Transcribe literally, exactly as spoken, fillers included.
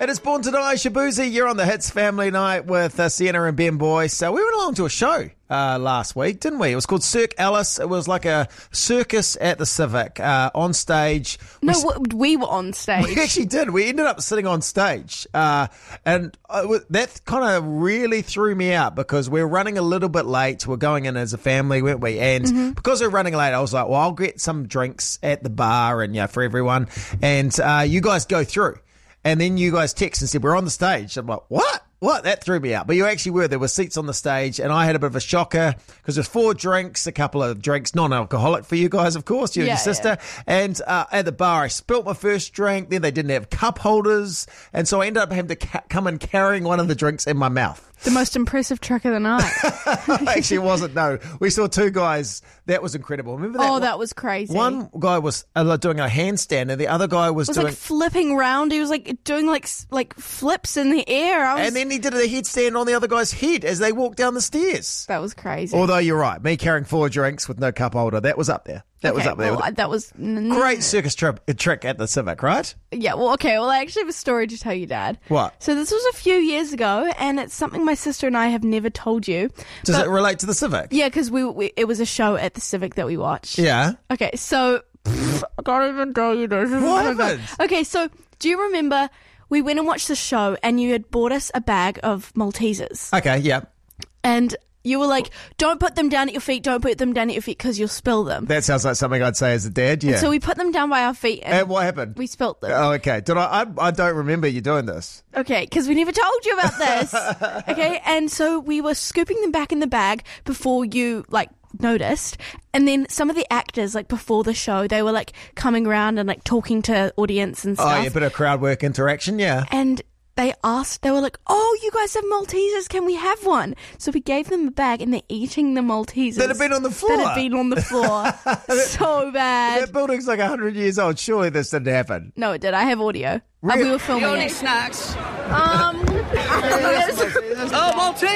It is Born to Die, Shabuzi. You're on the Hits Family Night with uh, Sienna and Ben Boy. So we went along to a show uh, last week, didn't we? It was called Cirque Alice. It was like a circus at the Civic uh, on stage. No, we, w- we were on stage. We actually did. We ended up sitting on stage. Uh, and uh, that kind of really threw me out because we we're running a little bit late. We're going in as a family, weren't we? And mm-hmm. because we we're running late, I was like, well, I'll get some drinks at the bar and yeah, for everyone. And uh, you guys go through. And then you guys text and said, we're on the stage. I'm like, what? What? That threw me out. But you actually were. There were seats on the stage, and I had a bit of a shocker because there's four drinks, a couple of drinks, non-alcoholic for you guys, of course, you yeah, and your sister. Yeah. And uh, at the bar, I spilt my first drink. Then they didn't have cup holders. And so I ended up having to ca- come in carrying one of the drinks in my mouth. The most impressive trick of the night. Actually, it wasn't. No, we saw two guys. That was incredible. Remember that? Oh, one? that was crazy. One guy was uh, doing a handstand, and the other guy was, was doing like flipping around. He was like doing like like flips in the air. I was... And then he did a headstand on the other guy's head as they walked down the stairs. That was crazy. Although you're right, me carrying four drinks with no cup holder, that was up there. That okay, was up there. Well, that was great circus trip, a trick at the Civic, right? Yeah. Well, okay. Well, I actually have a story to tell you, Dad. What? So this was a few years ago, and it's something my sister and I have never told you. Does but, it relate to the Civic? Yeah, because we, we it was a show at the Civic that we watched. Yeah. Okay. So pff, I can't even tell you this. What happened? Okay. So do you remember we went and watched the show, and you had bought us a bag of Maltesers? Okay. Yeah. And you were like, don't put them down at your feet, don't put them down at your feet because you'll spill them. That sounds like something I'd say as a dad, yeah. And so we put them down by our feet and, and what happened? We spilt them. Oh, okay. Did I, I, I don't remember you doing this. Okay, because we never told you about this. Okay, and so we were scooping them back in the bag before you, like, noticed. And then some of the actors, like, before the show, they were, like, coming around and, like, talking to audience and stuff. Oh, yeah, a bit of crowd work interaction, yeah. And they asked, they were like, oh, you guys have Maltesers, can we have one? So we gave them a bag and they're eating the Maltesers. That had been on the floor. That had been on the floor. So bad. That building's like one hundred years old. Surely this didn't happen. No, it did. I have audio. Really? Uh, we were filming You it. snacks? Um, Oh, Maltesers!